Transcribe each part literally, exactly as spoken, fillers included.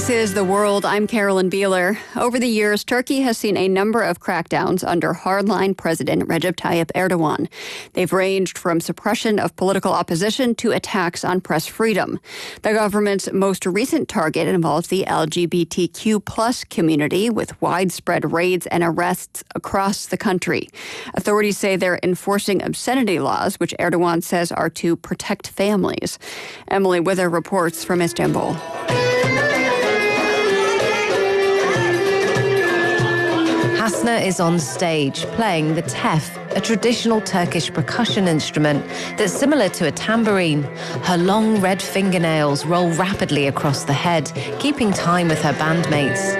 This is The World. I'm Carolyn Beeler. Over the years, Turkey has seen a number of crackdowns under hardline President Recep Tayyip Erdogan. They've ranged from suppression of political opposition to attacks on press freedom. The government's most recent target involves the L G B T Q plus community, with widespread raids and arrests across the country. Authorities say they're enforcing obscenity laws, which Erdogan says are to protect families. Emily Wither reports from Istanbul. Hasna is on stage playing the tef, a traditional Turkish percussion instrument that's similar to a tambourine. Her long red fingernails roll rapidly across the head, keeping time with her bandmates.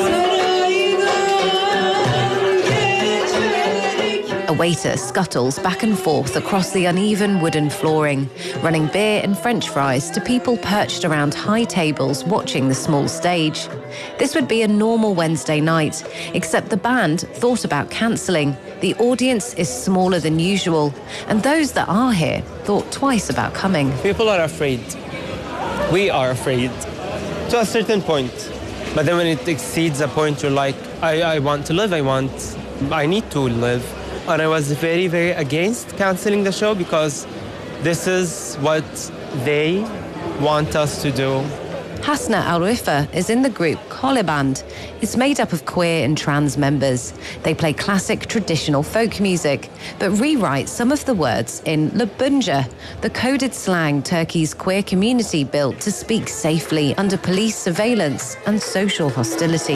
A waiter scuttles back and forth across the uneven wooden flooring, running beer and French fries to people perched around high tables watching the small stage. This would be a normal Wednesday night, except the band thought about cancelling. The audience is smaller than usual, and those that are here thought twice about coming. People are afraid. We are afraid to a certain point. But then when it exceeds a point, you're like, I, I want to live, I want, I need to live. And I was very, very against cancelling the show because this is what they want us to do. Hasna Al-Rifa is in the group Kole Band. It's made up of queer and trans members. They play classic traditional folk music, but rewrite some of the words in Lubunja, the coded slang Turkey's queer community built to speak safely under police surveillance and social hostility.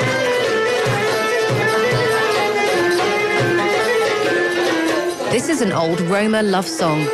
This is an old Roma love song.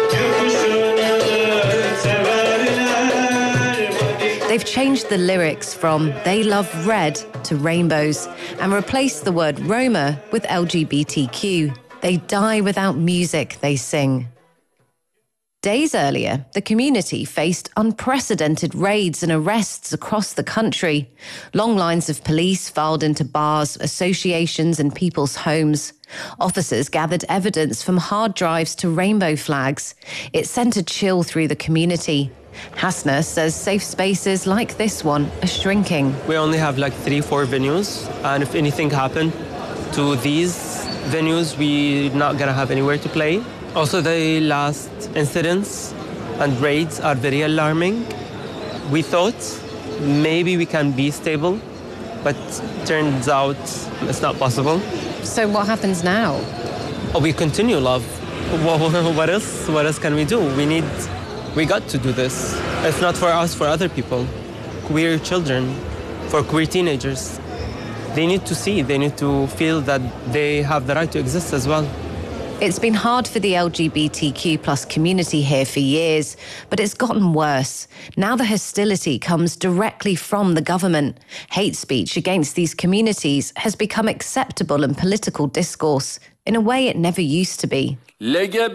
They've changed the lyrics from "they love red" to "rainbows" and replaced the word Roma with L G B T Q. They die without music, they sing. Days earlier, the community faced unprecedented raids and arrests across the country. Long lines of police filed into bars, associations, and people's homes. Officers gathered evidence from hard drives to rainbow flags. It sent a chill through the community. Hasna says safe spaces like this one are shrinking. We only have like three, four venues, and if anything happened to these venues, we're not gonna have anywhere to play. Also, the last incidents and raids are very alarming. We thought maybe we can be stable, but turns out it's not possible. So what happens now? Oh, we continue, love. What else? What else can we do? We need, we got to do this. It's not for us, for other people. Queer children, for queer teenagers. They need to see, they need to feel that they have the right to exist as well. It's been hard for the L G B T Q plus community here for years, but it's gotten worse. Now the hostility comes directly from the government. Hate speech against these communities has become acceptable in political discourse in a way it never used to be. Earlier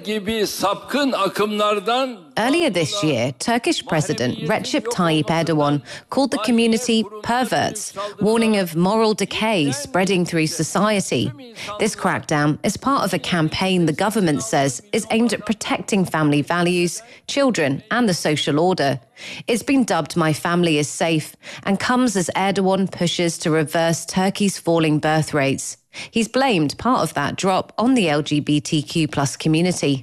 this year, Turkish President Recep Tayyip Erdogan called the community perverts, warning of moral decay spreading through society. This crackdown is part of a campaign the government says is aimed at protecting family values, children, and the social order. It's been dubbed My Family is Safe and comes as Erdogan pushes to reverse Turkey's falling birth rates. He's blamed part of that drop on the L G B T Q plus community.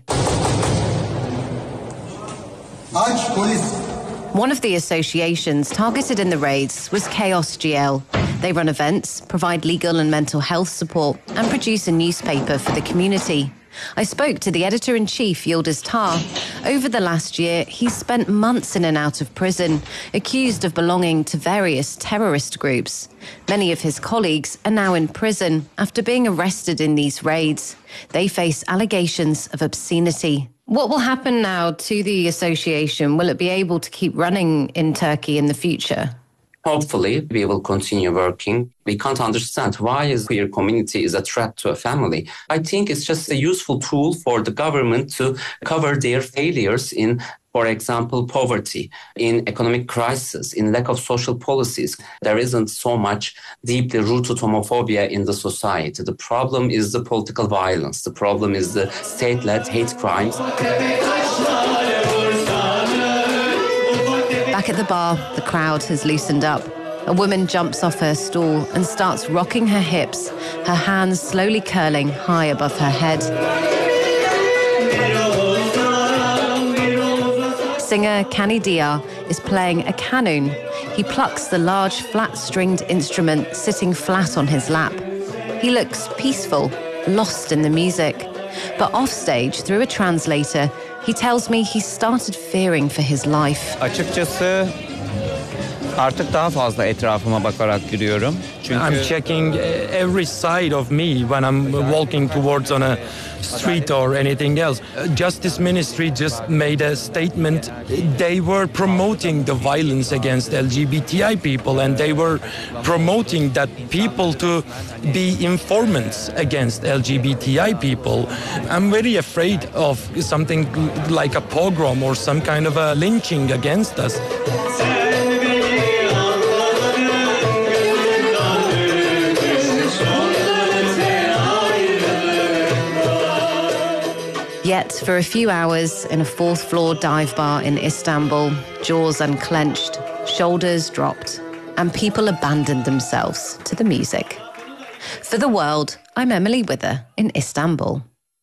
One of the associations targeted in the raids was Chaos G L. They run events, provide legal and mental health support, and produce a newspaper for the community. I spoke to the editor-in-chief, Yildiz Tar. Over the last year, he's spent months in and out of prison, accused of belonging to various terrorist groups. Many of his colleagues are now in prison after being arrested in these raids. They face allegations of obscenity. What will happen now to the association? Will it be able to keep running in Turkey in the future? Hopefully, we will continue working. We can't understand why is queer community is a threat to a family. I think it's just a useful tool for the government to cover their failures in, for example, poverty, in economic crisis, in lack of social policies. There isn't so much deeply rooted homophobia in the society. The problem is the political violence. The problem is the state-led hate crimes. Back at the bar, the crowd has loosened up. A woman jumps off her stool and starts rocking her hips, her hands slowly curling high above her head. Singer Kani Dia is playing a kanun. He plucks the large flat-stringed instrument sitting flat on his lap. He looks peaceful, lost in the music. But offstage, through a translator, he tells me he started fearing for his life. Açıkçası artık daha fazla etrafıma bakarak yürüyorum. Çünkü I'm checking every side of me when I'm walking towards on a street or anything else. Justice Ministry just made a statement. They were promoting the violence against L G B T I people, and they were promoting that people to be informants against L G B T I people. I'm very afraid of something like a pogrom or some kind of a lynching against us. Yet, for a few hours in a fourth-floor dive bar in Istanbul, jaws unclenched, shoulders dropped, and people abandoned themselves to the music. For The World, I'm Emily Wither in Istanbul.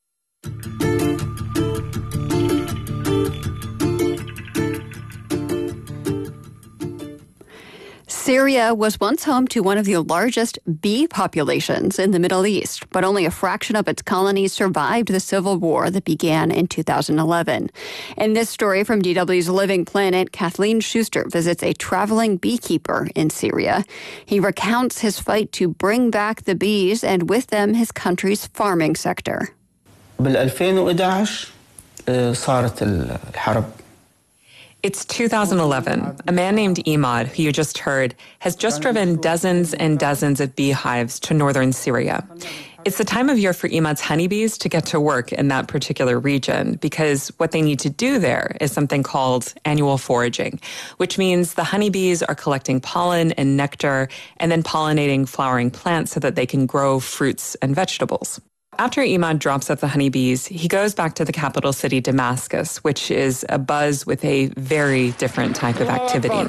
Syria was once home to one of the largest bee populations in the Middle East, but only a fraction of its colonies survived the civil war that began in two thousand eleven. In this story from D W's Living Planet, Kathleen Schuster visits a traveling beekeeper in Syria. He recounts his fight to bring back the bees and with them his country's farming sector. بال ألفين وإحدى عشر صارت الحرب. It's two thousand eleven. A man named Imad, who you just heard, has just driven dozens and dozens of beehives to northern Syria. It's the time of year for Imad's honeybees to get to work in that particular region because what they need to do there is something called annual foraging, which means the honeybees are collecting pollen and nectar and then pollinating flowering plants so that they can grow fruits and vegetables. After Imad drops off the honeybees, he goes back to the capital city, Damascus, which is abuzz with a very different type of activity.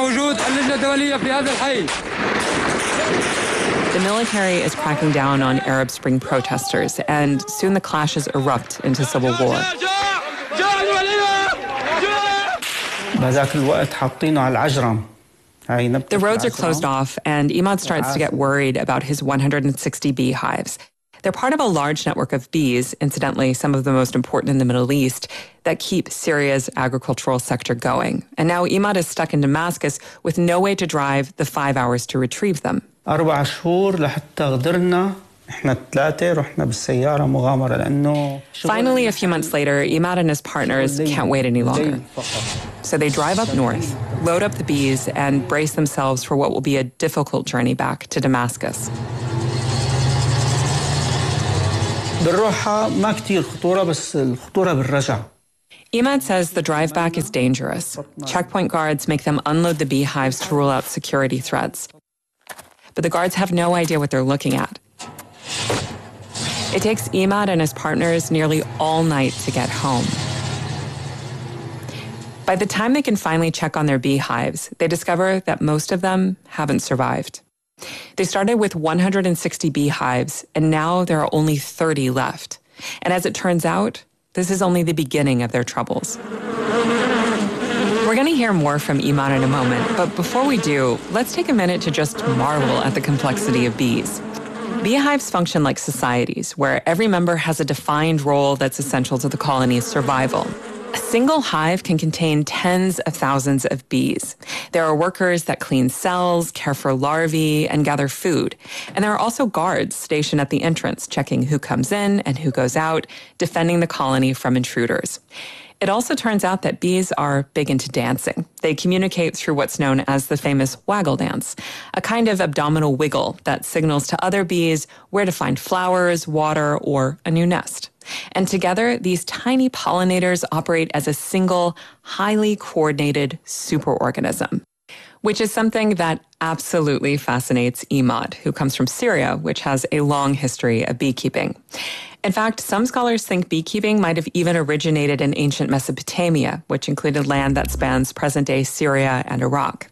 The military is cracking down on Arab Spring protesters, and soon the clashes erupt into civil war. The roads are closed off, and Imad starts to get worried about his one hundred sixty beehives. They're part of a large network of bees, incidentally, some of the most important in the Middle East, that keep Syria's agricultural sector going. And now Imad is stuck in Damascus with no way to drive the five hours to retrieve them. Finally, a few months later, Imad and his partners can't wait any longer. So they drive up north, load up the bees, and brace themselves for what will be a difficult journey back to Damascus. Imad says the drive back is dangerous. Checkpoint guards make them unload the beehives to rule out security threats. But the guards have no idea what they're looking at. It takes Imad and his partners nearly all night to get home. By the time they can finally check on their beehives, they discover that most of them haven't survived. They started with one hundred sixty beehives, and now there are only thirty left. And as it turns out, this is only the beginning of their troubles. We're going to hear more from Imad in a moment, but before we do, let's take a minute to just marvel at the complexity of bees. Beehives function like societies, where every member has a defined role that's essential to the colony's survival. A single hive can contain tens of thousands of bees. There are workers that clean cells, care for larvae, and gather food. And there are also guards stationed at the entrance, checking who comes in and who goes out, defending the colony from intruders. It also turns out that bees are big into dancing. They communicate through what's known as the famous waggle dance, a kind of abdominal wiggle that signals to other bees where to find flowers, water, or a new nest. And together, these tiny pollinators operate as a single, highly coordinated superorganism. Which is something that absolutely fascinates Imad, who comes from Syria, which has a long history of beekeeping. In fact, some scholars think beekeeping might have even originated in ancient Mesopotamia, which included land that spans present-day Syria and Iraq.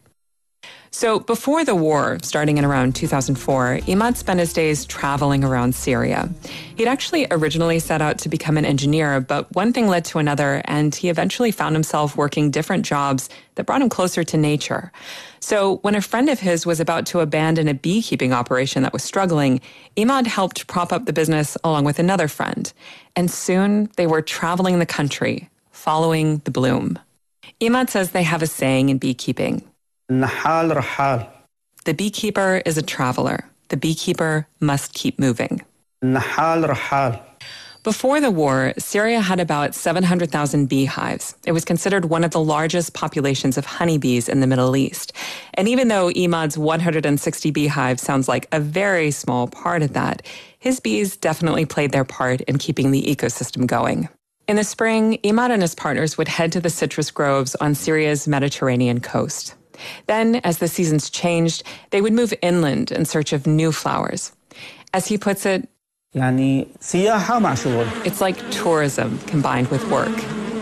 So before the war, starting in around two thousand four, Imad spent his days traveling around Syria. He'd actually originally set out to become an engineer, but one thing led to another, and he eventually found himself working different jobs that brought him closer to nature. So when a friend of his was about to abandon a beekeeping operation that was struggling, Imad helped prop up the business along with another friend. And soon they were traveling the country, following the bloom. Imad says they have a saying in beekeeping. النحال رحال. The beekeeper is a traveler. The beekeeper must keep moving. النحال رحال. Before the war, Syria had about seven hundred thousand beehives. It was considered one of the largest populations of honeybees in the Middle East. And even though Imad's one hundred sixty beehives sounds like a very small part of that, his bees definitely played their part in keeping the ecosystem going. In the spring, Imad and his partners would head to the citrus groves on Syria's Mediterranean coast. Then, as the seasons changed, they would move inland in search of new flowers. As he puts it, يعني سياحة مع شغل. It's like tourism combined with work.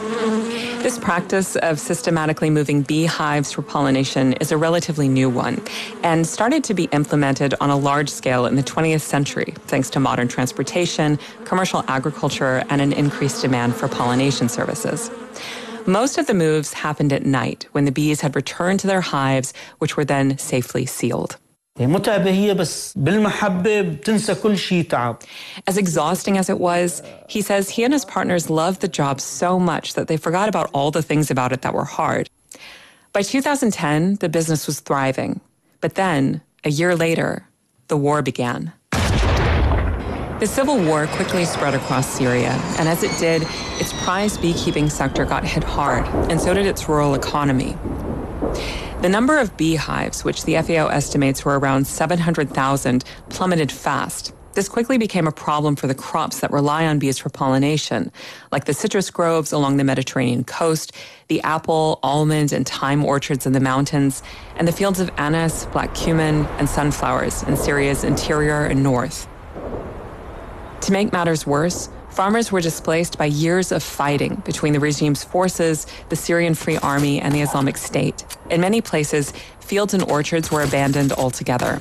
This practice of systematically moving beehives for pollination is a relatively new one and started to be implemented on a large scale in the twentieth century, thanks to modern transportation, commercial agriculture, and an increased demand for pollination services. Most of the moves happened at night when the bees had returned to their hives, which were then safely sealed. متعبة هي بس بالمحبة بتنسى كل شيء تعب. As exhausting as it was, he says he and his partners loved the job so much that they forgot about all the things about it that were hard. By two thousand ten, the business was thriving. But then, a year later, the war began. The civil war quickly spread across Syria, and as it did, its prized beekeeping sector got hit hard, and so did its rural economy. The number of beehives, which the F A O estimates were around seven hundred thousand, plummeted fast. This quickly became a problem for the crops that rely on bees for pollination, like the citrus groves along the Mediterranean coast, the apple, almond, and thyme orchards in the mountains, and the fields of anise, black cumin, and sunflowers in Syria's interior and north. To make matters worse, farmers were displaced by years of fighting between the regime's forces, the Syrian Free Army, and the Islamic State. In many places, fields and orchards were abandoned altogether.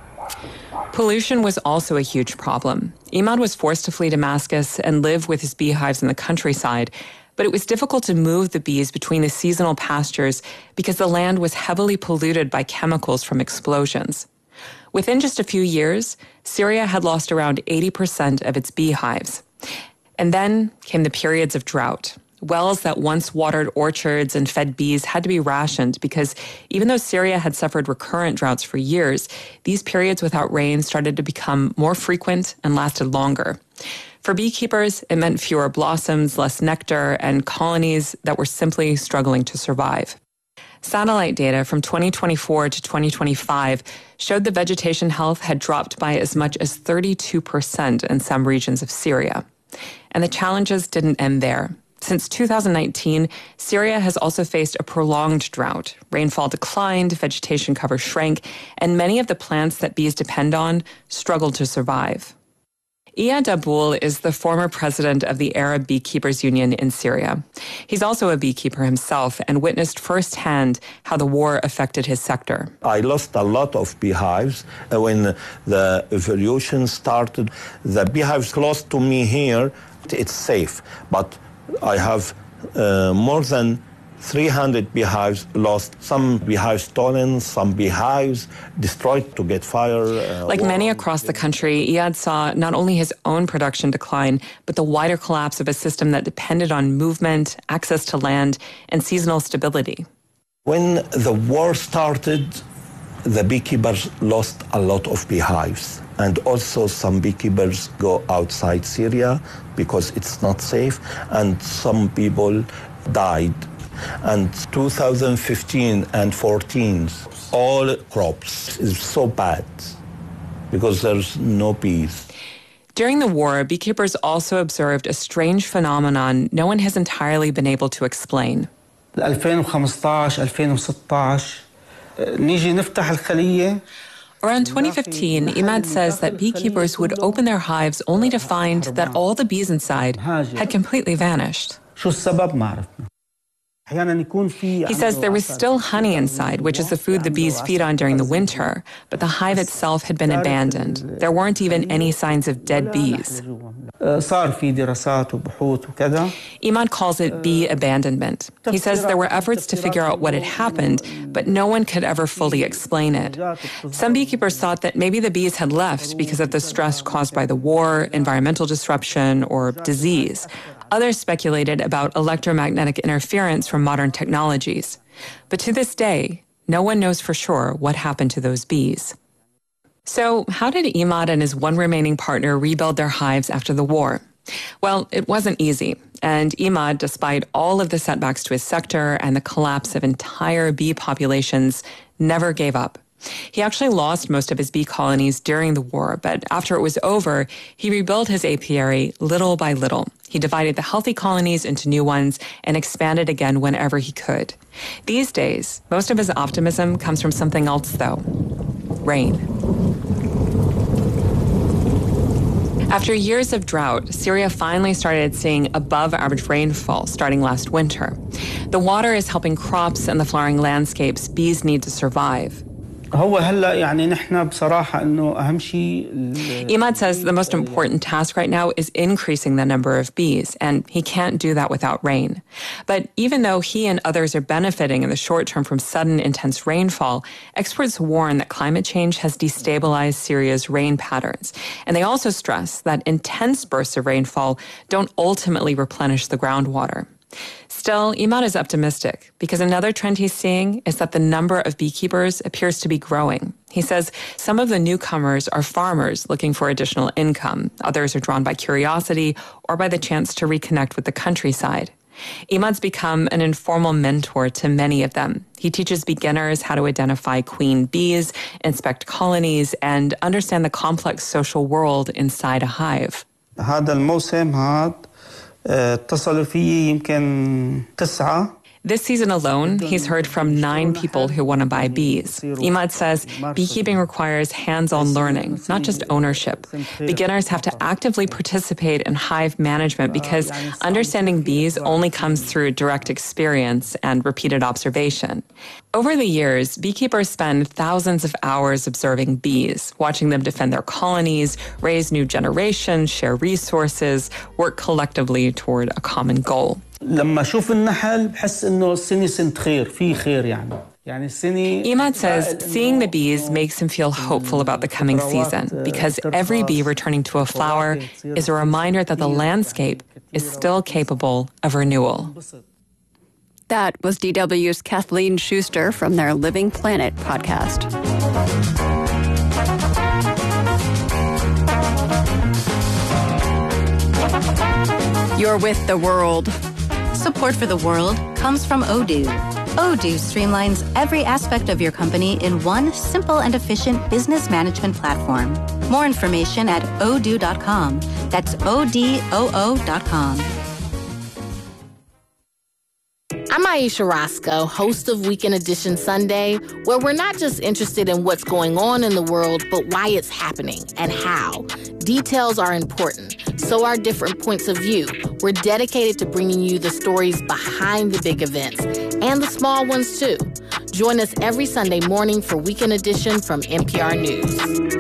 Pollution was also a huge problem. Imad was forced to flee Damascus and live with his beehives in the countryside, but it was difficult to move the bees between the seasonal pastures because the land was heavily polluted by chemicals from explosions. Within just a few years, Syria had lost around eighty percent of its beehives. And then came the periods of drought. Wells that once watered orchards and fed bees had to be rationed because even though Syria had suffered recurrent droughts for years, these periods without rain started to become more frequent and lasted longer. For beekeepers, it meant fewer blossoms, less nectar, and colonies that were simply struggling to survive. Satellite data from twenty twenty-four to twenty twenty-five showed the vegetation health had dropped by as much as thirty-two percent in some regions of Syria. And the challenges didn't end there. Since two thousand nineteen, Syria has also faced a prolonged drought. Rainfall declined, vegetation cover shrank, and many of the plants that bees depend on struggled to survive. Iyad Daboul is the former president of the Arab Beekeepers Union in Syria. He's also a beekeeper himself and witnessed firsthand how the war affected his sector. I lost a lot of beehives when the evolution started. The beehives close to me here, it's safe, but I have uh, more than three hundred beehives lost, some beehives stolen, some beehives destroyed to get fire. Uh, like many across the country, Iyad saw not only his own production decline, but the wider collapse of a system that depended on movement, access to land, and seasonal stability. When the war started, the beekeepers lost a lot of beehives. And also some beekeepers go outside Syria because it's not safe, and some people died. And two thousand fifteen and fourteen, all crops is so bad because there's no bees. During the war, beekeepers also observed a strange phenomenon no one has entirely been able to explain. ألفين وخمسطعش ألفين وستطعش نيجي نفتح الخلية. Around twenty fifteen, Imad says that beekeepers would open their hives only to find that all the bees inside had completely vanished. شو السبب ما عرفنا. He says there was still honey inside, which is the food the bees feed on during the winter, but the hive itself had been abandoned. There weren't even any signs of dead bees. Imad calls it bee abandonment. He says there were efforts to figure out what had happened, but no one could ever fully explain it. Some beekeepers thought that maybe the bees had left because of the stress caused by the war, environmental disruption, or disease. Others speculated about electromagnetic interference from modern technologies. But to this day, no one knows for sure what happened to those bees. So how did Imad and his one remaining partner rebuild their hives after the war? Well, it wasn't easy. And Imad, despite all of the setbacks to his sector and the collapse of entire bee populations, never gave up. He actually lost most of his bee colonies during the war, but after it was over, he rebuilt his apiary little by little. He divided the healthy colonies into new ones and expanded again whenever he could. These days, most of his optimism comes from something else, though: rain. After years of drought, Syria finally started seeing above-average rainfall starting last winter. The water is helping crops and the flowering landscapes bees need to survive. هو هلا يعني نحن بصراحة إنه أهم شيء. Imad says the most important task right now is increasing the number of bees, and he can't do that without rain. But even though he and others are benefiting in the short term from sudden intense rainfall, experts warn that climate change has destabilized Syria's rain patterns. And they also stress that intense bursts of rainfall don't ultimately replenish the groundwater. Still, Imad is optimistic because another trend he's seeing is that the number of beekeepers appears to be growing. He says some of the newcomers are farmers looking for additional income. Others are drawn by curiosity or by the chance to reconnect with the countryside. Imad's become an informal mentor to many of them. He teaches beginners how to identify queen bees, inspect colonies, and understand the complex social world inside a hive. هذا الموسم هذا اتصلوا فيي يمكن تسعة. This season alone, he's heard from nine people who want to buy bees. Imad says beekeeping requires hands-on learning, not just ownership. Beginners have to actively participate in hive management because understanding bees only comes through direct experience and repeated observation. Over the years, beekeepers spend thousands of hours observing bees, watching them defend their colonies, raise new generations, share resources, work collectively toward a common goal. لما أشوف النحل بحس إنه السنة سنة خير في خير يعني. Imad says seeing the bees makes him feel hopeful about the coming season because every bee returning to a flower is a reminder that the landscape is still capable of renewal. That was D W's Kathleen Schuster from their Living Planet podcast. You're with The World. Support for The World comes from Odoo. Odoo streamlines every aspect of your company in one simple and efficient business management platform. More information at odoo dot com. That's O D O O dot com. I'm Aisha Roscoe, host of Weekend Edition Sunday, where we're not just interested in what's going on in the world, but why it's happening and how. Details are important, so are different points of view. We're dedicated to bringing you the stories behind the big events and the small ones, too. Join us every Sunday morning for Weekend Edition from N P R News.